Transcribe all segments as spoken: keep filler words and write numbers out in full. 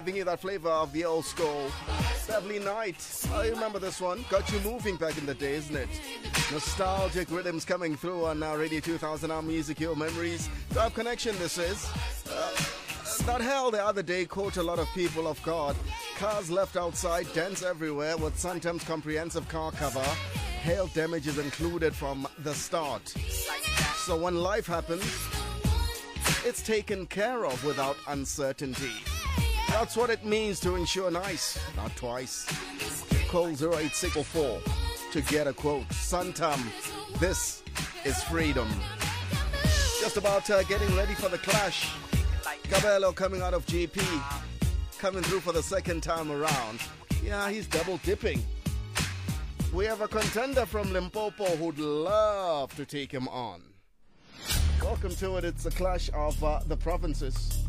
giving you that flavor of the old school. Lovely night. I remember this one. Got you moving back in the day, isn't it? Nostalgic rhythms coming through on our Radio two thousand, our music, your memories. Drive Connection, this is. Uh, that hell the other day caught a lot of people off guard. Cars left outside, dents everywhere with Suntem's comprehensive car cover. Hail damages included from the start. So when life happens, it's taken care of without uncertainty. That's what it means to insure nice, not twice. Call zero eight six four four to get a quote. Suntam, this is freedom. Just about uh, getting ready for the clash. Kabelo coming out of G P, coming through for the second time around. Yeah, he's double dipping. We have a contender from Limpopo who'd love to take him on. Welcome to it. It's a clash of uh, the provinces.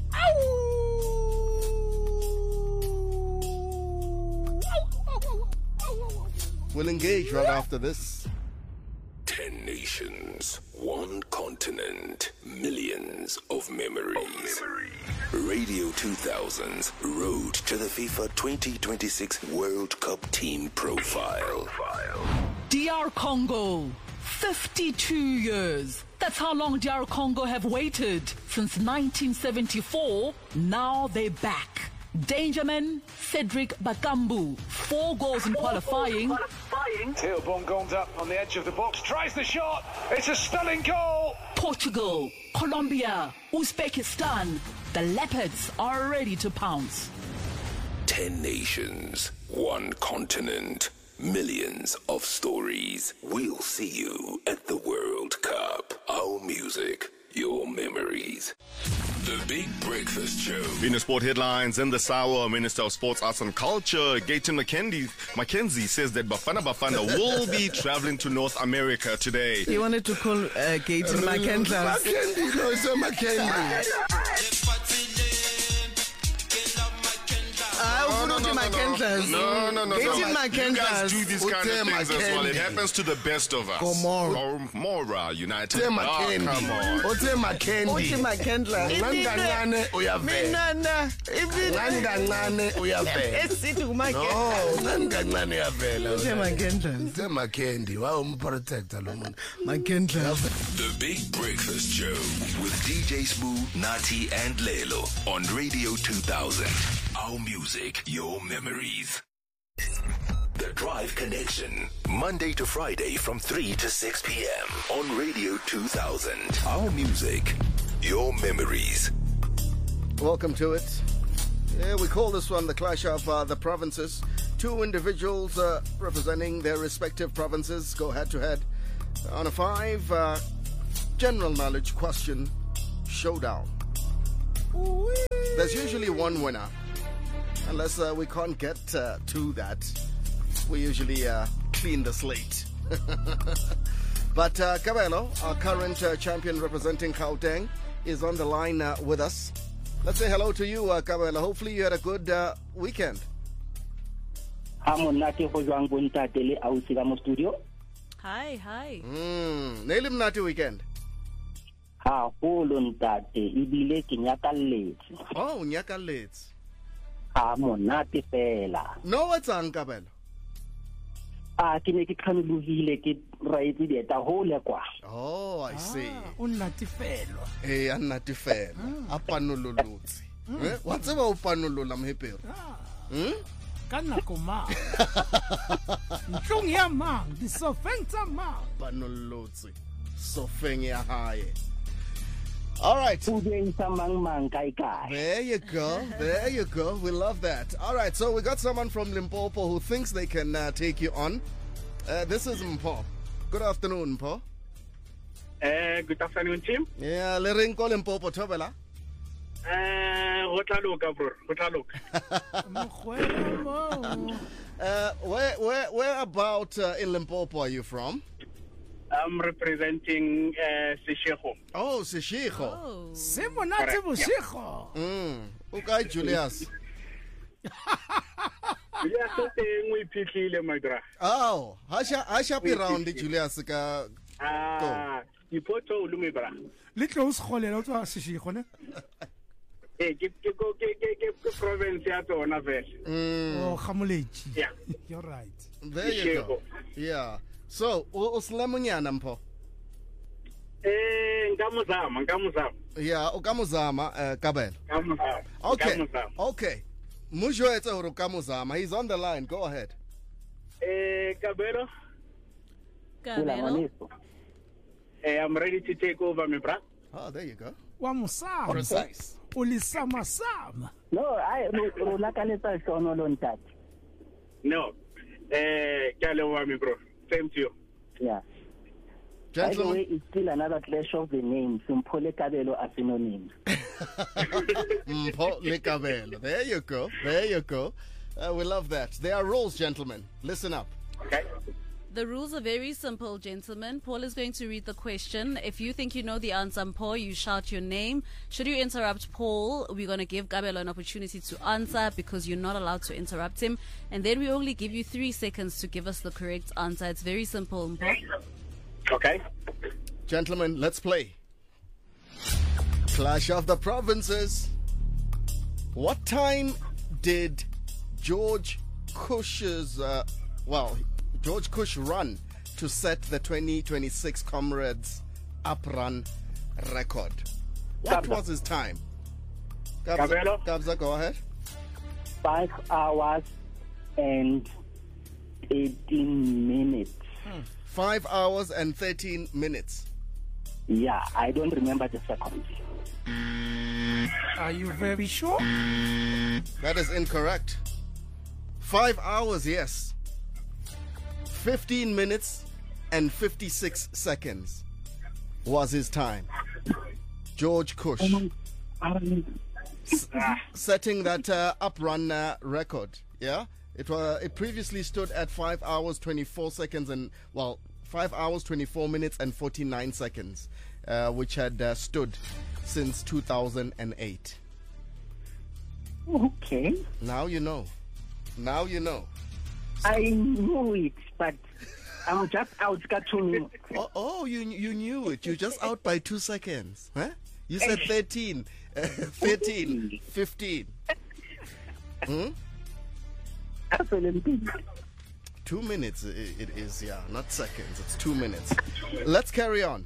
We'll engage right after this. Ten nations, one continent, millions of memories. Radio two thousand's Road to the FIFA twenty twenty-six World Cup Team Profile. D R Congo, fifty-two years. That's how long D R Congo have waited. Since nineteen seventy-four, now they're back. Dangerman, Cedric Bakambu, four goals in qualifying. Theo Bongon's up on the edge of the box, tries the shot, it's a stunning goal! Portugal, Colombia, Uzbekistan, the Leopards are ready to pounce. Ten nations, one continent, millions of stories. We'll see you at the World Cup. Our music, your memories. The Big Breakfast Show. In the sport headlines, in this hour, Minister of Sports, Arts and Culture, Gayton McKenzie, McKenzie says that Bafana Bafana will be traveling to North America today. He wanted to call uh, Gayton McKenzie. McKenzie, no, it's a McKenzie. I No, no, no, no, no, no, no. Gayton You McKenzie. guys do these kind of things as well. It happens to the best of us. Gomorrah. Gomorrah United. Ote Oh, McKenzie. come on. Ote McKenzie. Ote McKenzie. Ngangancane uyavela. Minana. Ngangancane uyavela. Esithi kuMcKenzie. No, ngangancane uyavela. Ote McKenzie. Ote McKenzie. Wawumprotector lo muntu. McKenzie. The Big Breakfast Show with D J Smooth, Nati and Lelo on Radio two thousand. Our music, your memories. The Drive Connection, Monday to Friday from three to six p.m. on Radio two thousand. Our music, your memories. Welcome to it. Yeah, we call this one the clash of uh, the provinces. Two individuals uh, representing their respective provinces go head to head on a five uh, general knowledge question showdown. Ooh-wee. There's usually one winner. Unless uh, we can't get uh, to that, we usually uh, clean the slate. But uh, Kabelo, our current uh, champion representing Gauteng, is on the line uh, with us. Let's say hello to you, uh, Kabelo. Hopefully you had a good uh, weekend. Hi, hi. Mm, nail him nati weekend. Ha, ntate, ibile ke nyaka letse. Oh, nyaka letse. Ha monate fela. No, what's on Kabelo? Ah, ke ne ke tlhanologile ke raetse dieta hole kwa. Oh, I see. O nnatifelo. Eh, a nnatifelo. A panololotse. Eh, wa tseba o panolola mhepero? Hmm? Kana koma. Ntlong ya mang, di sofeng tsa mang. Panolotse. Sofeng ya hae. All right. There you go. There you go. We love that. All right. So we got someone from Limpopo who thinks they can uh, take you on. Uh, this is Mpo. Good afternoon, Mpo. Uh, good afternoon, team. Yeah, le ring ko Limpopo thobela. Uh, go tla loka bro. Go tla loka. Uh, where where where about uh, in Limpopo are you from? I'm representing uh, Seshego. Oh, Seshego. Oh. Semonate Bosego. Mm. Okay, Julius. Julius teng we phitlile my bra. Oh, hasha hasha pi round Julius ka. Ah, ipotho lu me bra. Le tlo se kholela o tswa Seshego ne? Eh, ke ke go ke ke ke ke province ya tsona vele. Oh, Khamuleji. Yeah. You're right. There you go. Yeah. So, o usilemunyana mpho. Eh, nkamuzama, nkamuzama. Yeah, o kamuzama uh, Kabelo. Nkamuzama. Okay. Nkamuzama. Okay. Mujwetse hore kamuzama. He's on the line. Go ahead. Eh, Kabelo. Kabelo. Eh, I'm ready to take over, my brother. Oh, there you go. Wamusama. Precise. Ulisama sama. No, I ulakaleta shono lontat. No. Eh, Kalewa, my bro. Same to you. Yeah. By the way, it's still another clash of the names. Mpho Kabelo are synonyms. Mpho Kabelo. There you go. There you go. Uh, we love that. There are rules, gentlemen. Listen up. Okay. The rules are very simple, gentlemen. Paul is going to read the question. If you think you know the answer, Paul, you shout your name. Should you interrupt Paul, we're going to give Kabelo an opportunity to answer because you're not allowed to interrupt him. And then we only give you three seconds to give us the correct answer. It's very simple, Paul. Okay. Gentlemen, let's play. Clash of the Provinces. What time did George Cush's, uh, well, George Cush run to set the twenty twenty-six Comrades Uprun record? What Kabza. was his time? Kabelo. Kabza, go ahead. Five hours and eighteen minutes. Five hours and thirteen minutes. Yeah, I don't remember the seconds. Are you very sure? That is incorrect. Five hours, yes. fifteen minutes and fifty-six seconds was his time. George Cush. S- setting that uh, uprun uh, record. Yeah? It was. It previously stood at five hours, twenty-four seconds and, well, five hours, twenty-four minutes and forty-nine seconds, uh, which had uh, stood since two thousand eight. Okay. Now you know. Now you know. I knew it, but I'm just out cartooning. Oh, oh, you you knew it. You're just out by two seconds. Huh? You said thirteen, uh, thirteen, fifteen. Hmm? Two minutes it, it is, yeah. Not seconds. It's two minutes. Let's carry on.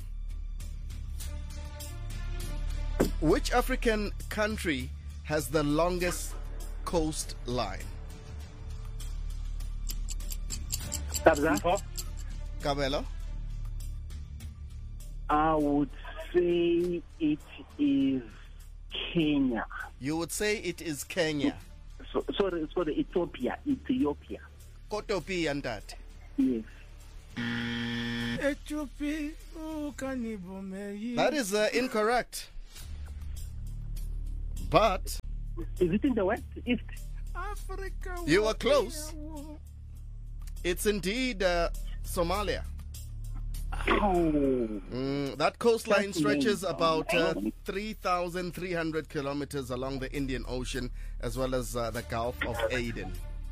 Which African country has the longest coastline? Kabza? Kabelo? I would say it is Kenya. You would say it is Kenya. So, sorry, sorry, Ethiopia. Ethiopia. Kotopi and that. Yes. Ethiopia. Oh, kanibome. That is uh, incorrect. But is it in the west, east? Africa. You were close. It's indeed uh, Somalia. Oh. Mm, that coastline That's stretches amazing. about uh, three thousand three hundred kilometers along the Indian Ocean as well as uh, the Gulf of Aden.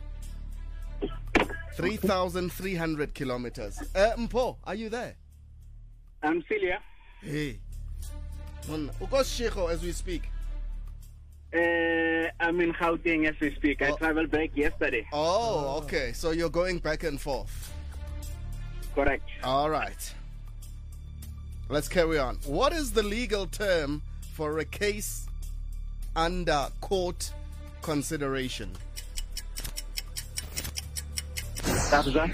three thousand three hundred kilometers. Uh, Mpho, are you there? I'm still here. Hey. Ukoshiko as we speak. Uh, I'm in Gauteng as we speak. I Oh. traveled back yesterday. Oh, okay. So you're going back and forth. Correct. All right. Let's carry on. What is the legal term for a case under court consideration? Kabza?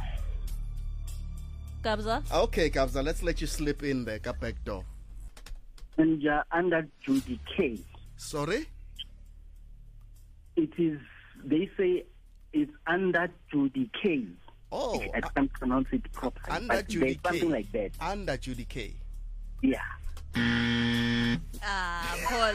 Kabza? Okay, Kabza, let's let you slip in there, ka back door. Under, under judicate. Sorry? It is, they say it's under judicate. Oh. I can't pronounce it properly. Under but there's something judicate. like that. Under judicate. Yeah. Ah, Paul.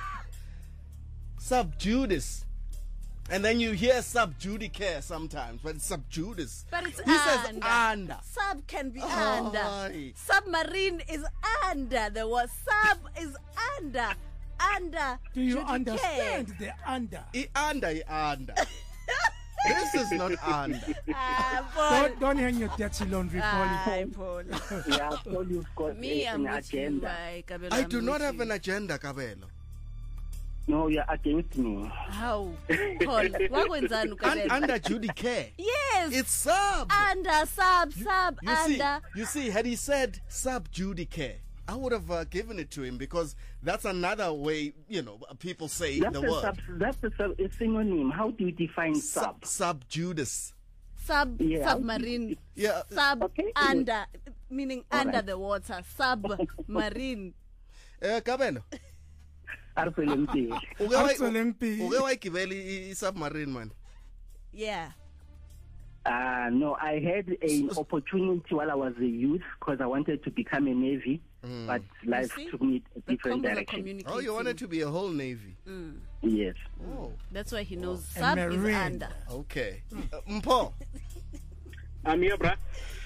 Sub judice. And then you hear sub judice sometimes, but it's sub judice. But it's He says under. under. Sub can be Oh, under. aye. Submarine is under. The word sub is under. Under. Do you Judicate. understand the under? I under, I under. This is not under. Ah, Paul. Don't, don't hang your dirty laundry, Aye, Paul. Paul. Yeah, Paul, you've got Me, a- I'm an with you, agenda. my Kabelo, I I'm do not with have you. an agenda, Kabelo. No, you're against me. How? Paul, wakwenzani ukabelo? Under Judy Care. Yes. It's sub. Under, sub, sub, You see, under. you see, had he said sub Judy Care, I would have uh, given it to him because that's another way, you know, people say That's the a word. sub, that's a, sub, a synonym. How do you define Sub, sub? sub Judas. Sub, Yeah. submarine. Yeah. Sub, Okay. under, meaning All under right. the water. Submarine. Eh, Kabelo. Arselempile. Uke wa- Arselempile. uke wayigibela i- i- submarine man. Yeah. Uh, no, I had an opportunity while I was a youth because I wanted to become a Navy, but life see? took me a The different combos are direction. communicating. Oh, you wanted to be a whole Navy. Yes. Oh, That's why he knows A sub is marine. under. okay. Uh, Mpo, I'm here, bruh.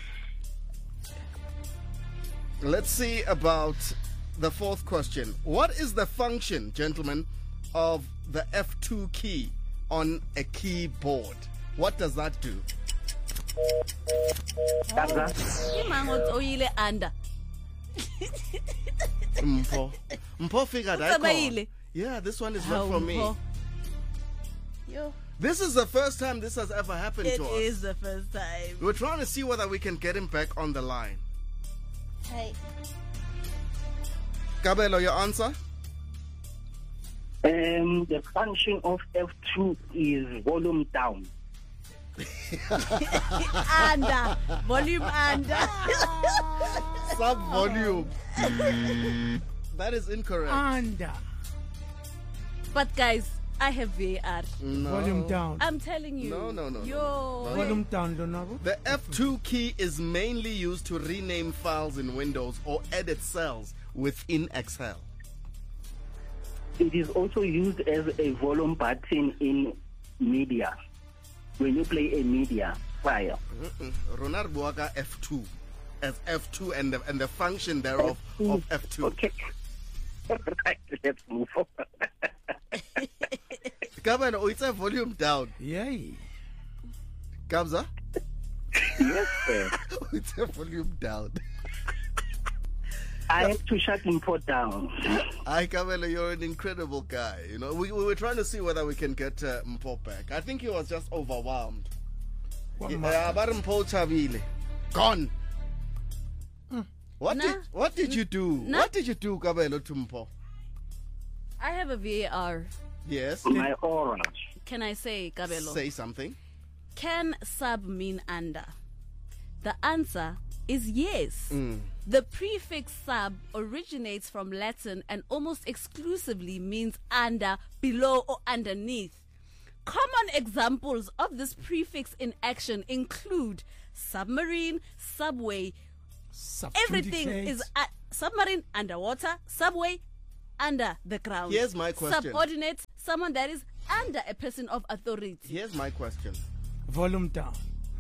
let's see about the fourth question. What is the function, gentlemen, of the F two key on a keyboard? What does that do? Kabza? Imango oyile under. Mpo. Mpo figured I Utsamayile? called. Yeah, this one is not How, for me. Mpho? Yo, This is the first time this has ever happened it to us. is the first time. We're trying to see whether we can get him back on the line. Hey. Kabelo, your answer? Um, the function of F two is volume down. Under. Volume under. Sub volume. That is incorrect. Under. But guys, I have V A R. No. Volume down. I'm telling you. No, no, no, no. Yo. Volume down, Lonabo. The F two key is mainly used to rename files in Windows or edit cells within Excel. It is also used as a volume button in media. When you play a media file. Ronar Buaga F two as F two and the, and the function thereof of F two. Okay. Right, let's move on. Kabelo, it's a volume down. Yay. Kabza? Yes, sir. It's a volume down. I have to shut import down. Hi, Kabelo, you're an incredible guy. You know, we, we were trying to see whether we can get uh, Mpo back. I think he was just overwhelmed. One Yeah, more. uh, but Mpo Chabile, gone. What Nah. did what did you do? Nah. What did you do, Kabelo, to Mpo? I have a V A R. Yes. My orange. Can I say, Kabelo? Say something. Can sub mean under? The answer is yes. Mm. The prefix sub originates from Latin and almost exclusively means under, below, or underneath. Common examples of this prefix in action include submarine, subway. Everything is at submarine, underwater, subway, under the ground. Here's my question. Subordinate, someone that is under a person of authority. Here's my question. Volume down.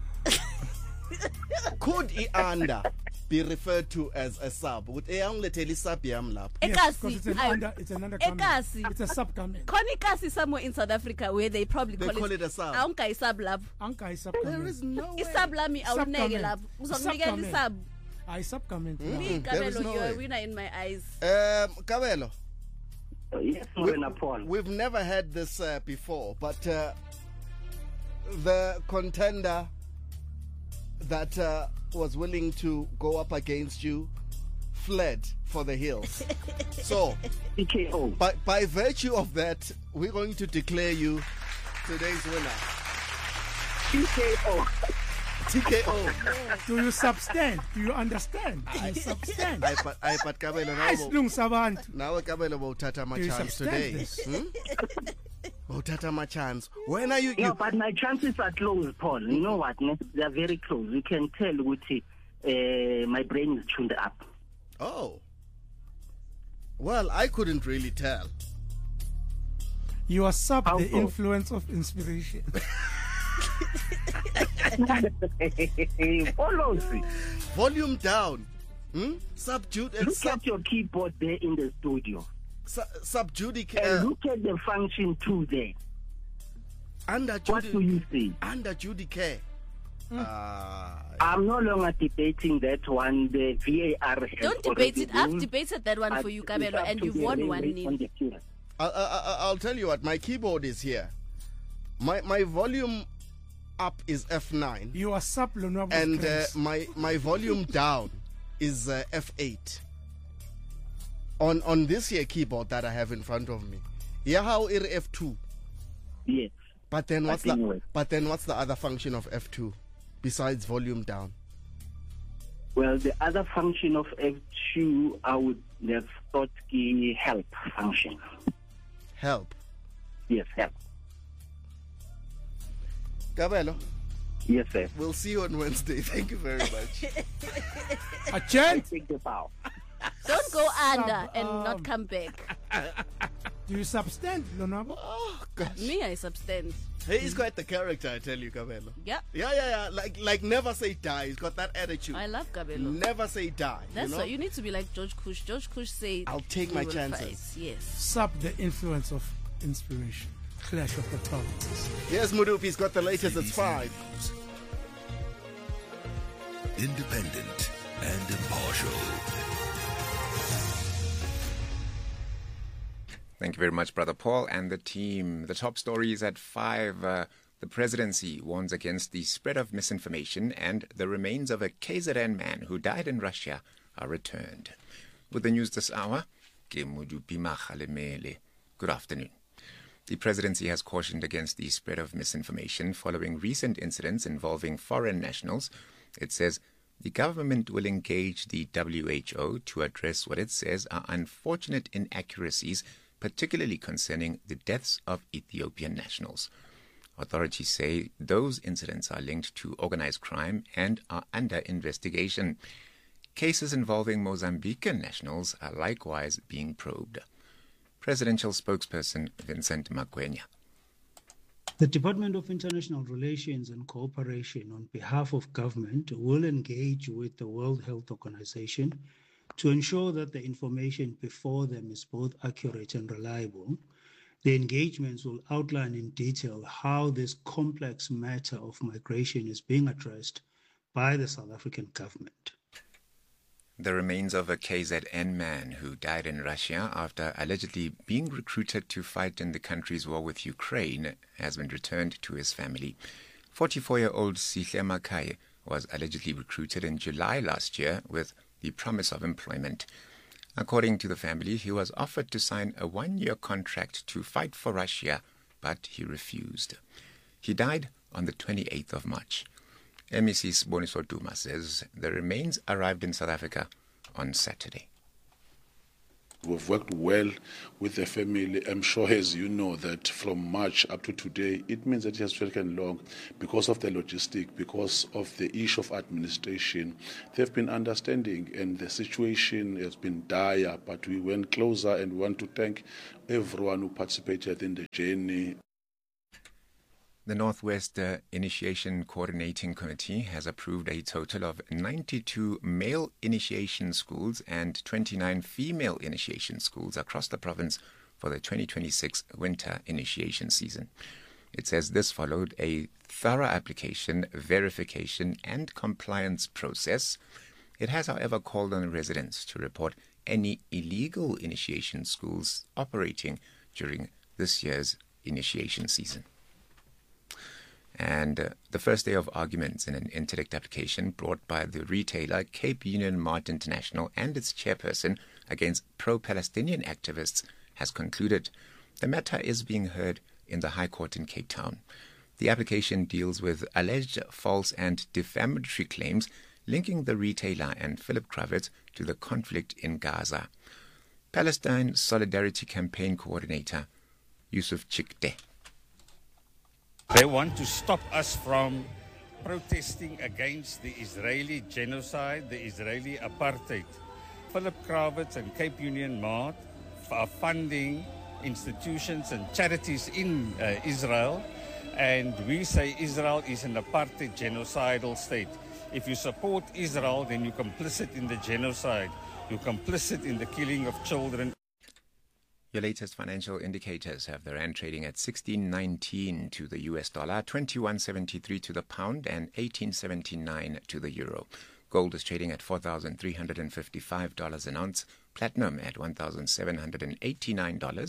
Could Ianda be referred to as a sub? Would I only tell you sub yam lap? Yes, Ekasi, because it's an I- under. It's an undercoming. Ekasi. It's a subcoming. Konikasi somewhere in South Africa where they probably They call, call it a sub. Aunka isab lab. Anka is subcoming. There is no way. Isab lami awuneke Subcomment. lab. Uzonginikela Subcomment. isab. I subcoming. Me there is Kabelo, no you're way. a winner in my eyes. Um, Kabelo, Yes, we, Morena Paul. we've never had this uh, before, but uh, the contender that uh, was willing to go up against you fled for the hills. So, T K O. by, by virtue of that, we're going to declare you today's winner. T K O. T K O. Do you substand? Do you understand? Do you substand? I but I but Kabelo Ay, now. silung sabantu. Now Kabelo will tata my Do you chance substand today. this? Hmm? Will tata my chance. When are you? No, you but my chances are close, Paul. You know what? ne? They are very close. You can tell which uh, my brain is tuned up. oh. Well, I couldn't really tell. You are sub How the so? influence of inspiration. Follows. Volume down. Hmm? Subdued and Look sub, at your keyboard there in the studio. su- subjudic And uh, look at the function two there. under What do you say? under judicare. Ah, I'm no longer debating that one. The V A R has Don't debate already it. I've ruled. debated that one for you, Kabelo, It's up and to you've the won railway one on nil. the field. I, I, I'll tell you what, my keyboard is here. My my volume up is F nine. You are sub Lonwabo And uh, Grace. my, my volume down is uh, F eight. On on this here keyboard that I have in front of me. Yeah, how it F two. Yes. But then what's I think the well. but then what's the other function of F two besides volume down? Well, the other function of F two, I would have thought the help function. Help. Yes, help. Kabelo, Yes, sir. we'll see you on Wednesday. Thank you very much. A chant? Take the bow. Don't go under Sub- and um, not come back. Do you substand, Lonwabo? Oh gosh. Me, I substand. He's quite the character, I tell you, Kabelo. Yeah, Yeah, yeah, yeah. Like like never say die. He's got that attitude. I love Gabelo. Never say die. That's you know? what you need to be like George Kush. George Kush said, I'll take "We my will chances." fight." Yes. Sub the influence of inspiration. Clash of authorities. Yes, Mudupi's got the latest. It's five. Independent and impartial. Thank you very much, Brother Paul and the team. The top stories at five. Uh, the presidency warns against the spread of misinformation, and the remains of a K Z N man who died in Russia are returned. With the news this hour, ke Modupi Makgalemele. Good afternoon. The presidency has cautioned against the spread of misinformation following recent incidents involving foreign nationals. It says the government will engage the W H O to address what it says are unfortunate inaccuracies, particularly concerning the deaths of Ethiopian nationals. Authorities say those incidents are linked to organized crime and are under investigation. Cases involving Mozambican nationals are likewise being probed. Presidential spokesperson Vincent Magwenya. The Department of International Relations and Cooperation, on behalf of government, will engage with the World Health Organization to ensure that the information before them is both accurate and reliable. The engagements will outline in detail how this complex matter of migration is being addressed by the South African government. The remains of a K Z N man who died in Russia after allegedly being recruited to fight in the country's war with Ukraine has been returned to his family. forty-four-year-old Sihle Makai was allegedly recruited in July last year with the promise of employment. According to the family, he was offered to sign a one-year contract to fight for Russia, but he refused. He died on the twenty-eighth of March. M E C's Boniso Duma says the remains arrived in South Africa on Saturday. We've worked well with the family. I'm sure, as you know, that from March up to today, it means that it has taken long because of the logistic, because of the issue of administration. They've been understanding, and the situation has been dire, but we went closer, and we want to thank everyone who participated in the journey. The Northwest uh, Initiation Coordinating Committee has approved a total of ninety-two male initiation schools and twenty-nine female initiation schools across the province for the twenty twenty-six winter initiation season. It says this followed a thorough application, verification and compliance process. It has, however, called on residents to report any illegal initiation schools operating during this year's initiation season. And uh, the first day of arguments in an interdict application brought by the retailer Cape Union Mart International and its chairperson against pro-Palestinian activists has concluded. The matter is being heard in the High Court in Cape Town. The application deals with alleged false and defamatory claims linking the retailer and Philip Kravitz to the conflict in Gaza. Palestine Solidarity Campaign Coordinator Yusuf Chikde. They want to stop us from protesting against the Israeli genocide, the Israeli apartheid. Philip Kravitz and Cape Union Mart are funding institutions and charities in uh, Israel, and we say Israel is an apartheid genocidal state. If you support Israel, then you're complicit in the genocide. You're complicit in the killing of children. Your latest financial indicators have the rand trading at sixteen nineteen to the U S dollar, twenty-one seventy-three to the pound, and eighteen seventy-nine to the euro. Gold is trading at four thousand three hundred fifty-five dollars an ounce, platinum at one thousand seven hundred eighty-nine dollars,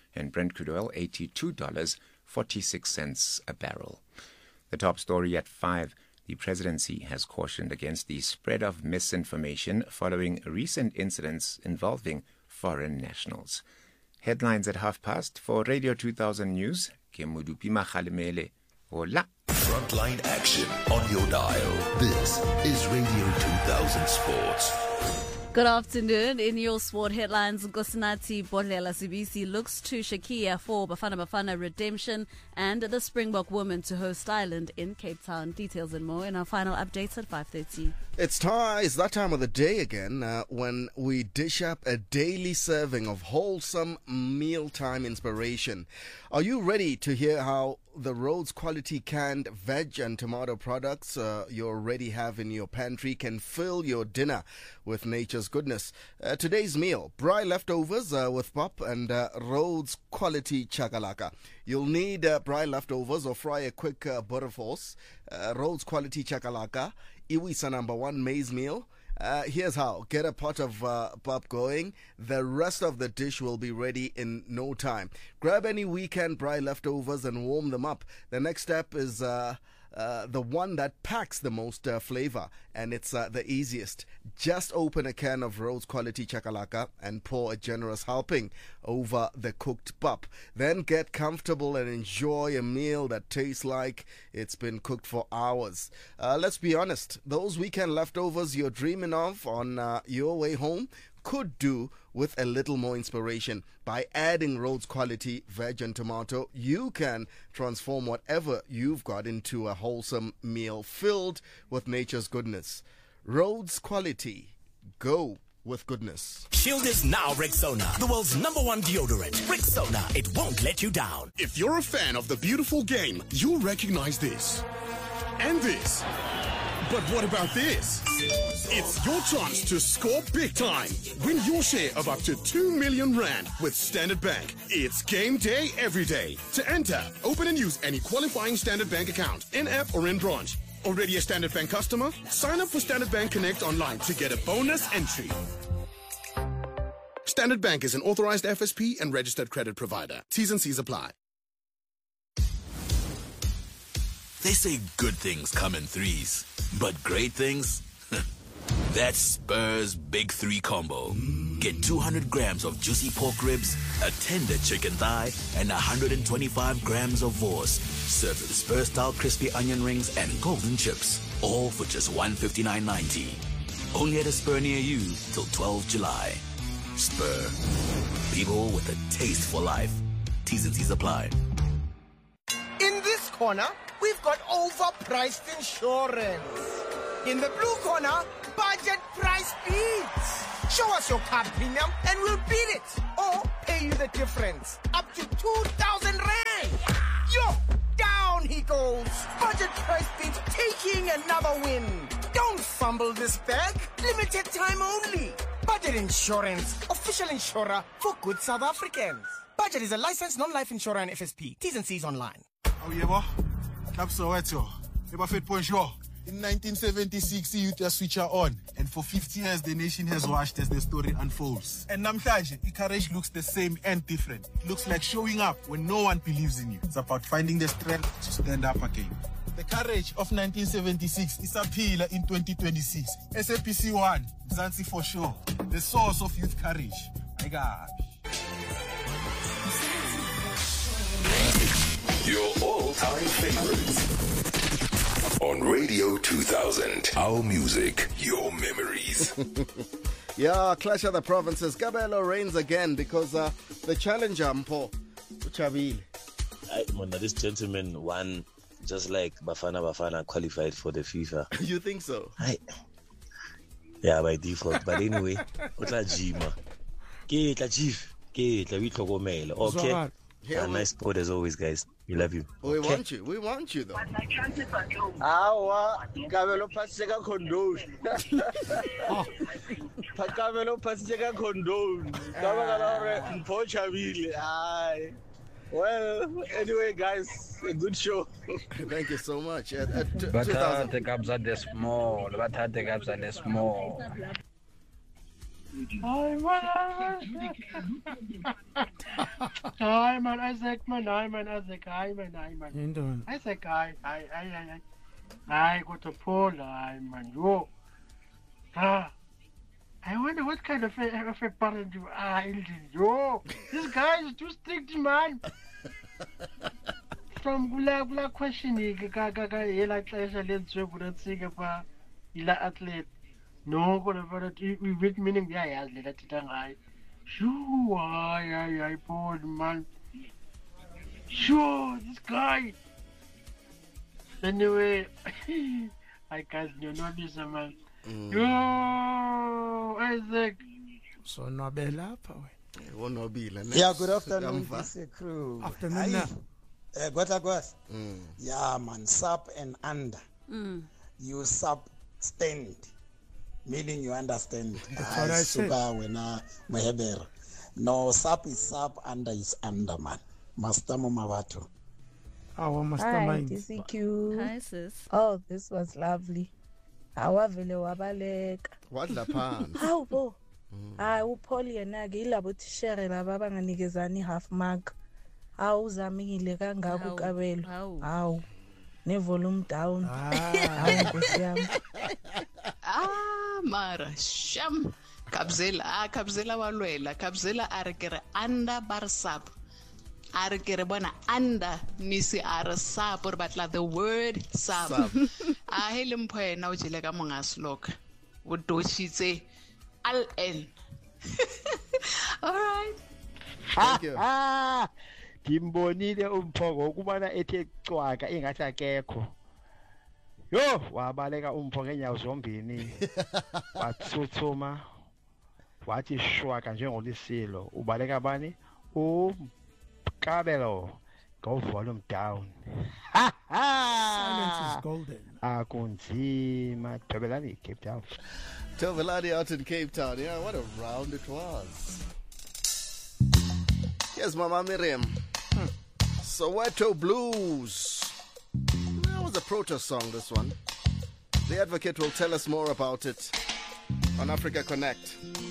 and Brent crude oil eighty-two dollars and forty-six cents a barrel. The top story at five. The presidency has cautioned against the spread of misinformation following recent incidents involving foreign nationals. Headlines at half past for Radio two thousand News. Kemudupi Makhalemele. Hola. Frontline action on your dial. This is Radio two thousand Sports. Good afternoon. In your sport headlines, Nkosinathi Bodlela Sibisi looks to Shakia for Bafana Bafana redemption and the Springbok women to host Ireland in Cape Town. Details and more in our final updates at five thirty. It's time, it's that time of the day again uh, when we dish up a daily serving of wholesome mealtime inspiration. Are you ready to hear how the Rhodes quality canned veg and tomato products uh, you already have in your pantry can fill your dinner with nature's goodness? Uh, today's meal, braai leftovers uh, with pop and uh, Rhodes quality chakalaka. You'll need uh, braai leftovers or fry a quick uh, butterfalls, uh, Rhodes quality chakalaka, Iwisa number one maize meal. Uh, here's how. Get a pot of uh, pop going. The rest of the dish will be ready in no time. Grab any weekend braai leftovers and warm them up. The next step is uh, uh, the one that packs the most uh, flavor, and it's uh, the easiest. Just open a can of Rhodes quality chakalaka and pour a generous helping over the cooked pop. Then get comfortable and enjoy a meal that tastes like it's been cooked for hours. Uh, let's be honest, those weekend leftovers you're dreaming of on uh, your way home could do with a little more inspiration. By adding Rhodes quality veg and tomato, you can transform whatever you've got into a wholesome meal filled with nature's goodness. Rhodes quality. Go with goodness. Shield is now Rexona, the world's number one deodorant. Rexona, it won't let you down. If you're a fan of the beautiful game, you'll recognize this. And this. But what about this? It's your chance to score big time. Win your share of up to two million rand with Standard Bank. It's game day every day. To enter, open and use any qualifying Standard Bank account, in-app or in branch. Already a Standard Bank customer? Sign up for Standard Bank Connect online to get a bonus entry. Standard Bank is an authorized F S P and registered credit provider. T's and C's apply. They say good things come in threes, but great things? That's Spur's Big Three Combo. Get two hundred grams of juicy pork ribs, a tender chicken thigh, and one hundred twenty-five grams of vorse. Served with Spur-style crispy onion rings and golden chips. All for just one hundred fifty-nine ninety. Only at a Spur near you till twelfth of July. Spur. People with a taste for life. T's and C's apply. In this corner, we've got overpriced insurance. In the blue corner, budget price beats. Show us your car premium and we'll beat it. Or pay you the difference. Up to two thousand rand. Yo, down he goes. Budget price beats taking another win. Don't fumble this bag. Limited time only. Budget Insurance. Official insurer for good South Africans. Budget is a licensed non-life insurer and F S P. T's and C's online. Oh, yeah, boy. Cap Soweto. Eba Fit Poncho. In nineteen seventy-six, youth just switch on. And for fifty years, the nation has watched as the story unfolds. And Namhlanje, Ikarage looks the same and different. It looks like showing up when no one believes in you. It's about finding the strength to stand up again. The courage of nineteen seventy-six is a pillar in twenty twenty-six. S A P C one, Zanzi for sure. The source of youth courage. My God. Your all-time favorites. On Radio two thousand, our music, your memories. Yeah, Clash of the Provinces. Gabelo reigns again because uh, the challenger, Mpo, Uchavile. I, man, this gentleman won just like Bafana Bafana qualified for the FIFA. You think so? I, yeah, by default. But anyway, Otla Jima. Ke tla chief. Ke tla we tlhokomela. Okay. Yeah, nice sport as always, guys. We love you. We okay. want you. We want you, though. Awa, Gabelo paseka condone. Gabelo paseka condone. Gabelo Mpochavile. Aye. Well, anyway, guys, a good show. Thank you so much. At, at t- Bathathe kabza the small. Bathathe kabza the small. Hi man, hi man, Isaac man, hi man, Isaac, hi man, hi man. Isaac, hi, hi, hi, hi, hi. Hi, go to Paul, hi man, yo. Ah, I wonder what kind of a, of a parent you are, Eldin. Yo, this guy is too strict, man. From Gula Gula questioning, Gaga, Ela Clash, let's go to Singapore, Ila athlete. No, whatever, we wait meaning, yeah, yeah, let it die. Sure, I, I, I, poor man. Sure, this guy. Anyway, I can't, you know, this man. Yo, Isaac. So, no be lapa. No be Yeah, good afternoon, this crew. Afternoon. Uh, Gwata Gwas. Yeah, man, sub and under. Mm. You sub stand, meaning you understand. That's what I said. No, sub is sub, under is under, man. Mastamo Mavato. Our Hi, D C Q. Hi, sis. Oh, this was lovely. Awavele wabaleka. What the pan? How bo? Ah, uPaul yena ke ilabo tishere laba banganikezani half mark. Awuzamile kangaka uKabelo. Hawu. Ne volume down. Hawu Nkosi yami. Ah, mara sham. Kabzela, ah Kabzela walwela. Kabzela arekere anda barsap. Arekere bona anda nisi arasap or batla the word sap. Ah helimpoe na ujile ka monga slok. Udoshitse al en. All right. Thank you. Ah, Timbonile umphogo ukubana ethe cwaka engathi akekho. Yo, wabaleka umpho ngenyawo zombini. Watsutsuma. Wathi shwaka njengolisilo. Ubaleka bani? uKabelo. Go volume down. Silence is golden. Akunzima Tobelani, Cape Town. Tobelani out in Cape Town. Yeah, what a round it was. Here's Mama Miriam. Hmm. Soweto Blues. That was a protest song, this one. The Advocate will tell us more about it on Africa Connect.